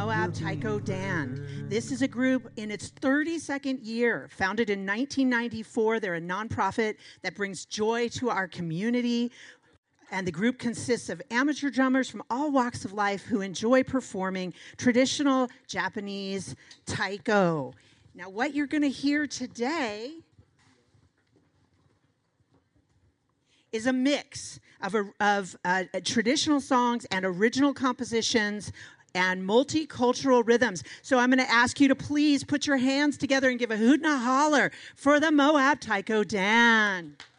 Moab Taiko Dan. This is a group in its 32nd year, founded in 1994. They're a nonprofit that brings joy to our community. And the group consists of amateur drummers from all walks of life who enjoy performing traditional Japanese taiko. Now, what you're going to hear today is a mix of traditional songs and original compositions and multicultural rhythms. So I'm going to ask you to please put your hands together and give a hoot and a holler for the Moab Taiko Dan.